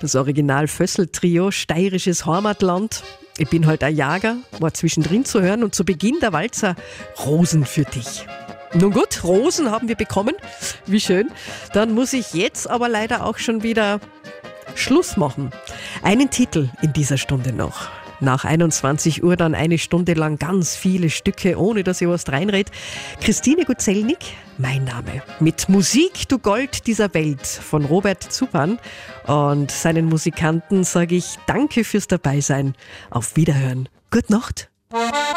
das Original Vössl-Trio, steirisches Heimatland. Ich bin halt ein Jager, war zwischendrin zu hören und zu Beginn der Walzer Rosen für dich. Nun gut, Rosen haben wir bekommen, wie schön. Dann muss ich jetzt aber leider auch schon wieder Schluss machen. Einen Titel in dieser Stunde noch. Nach 21 Uhr dann eine Stunde lang ganz viele Stücke, ohne dass ich was reinred. Christine Guzelnik, mein Name. Mit Musik, du Gold dieser Welt von Robert Zupan. Und seinen Musikanten sage ich danke fürs Dabeisein. Auf Wiederhören. Gute Nacht.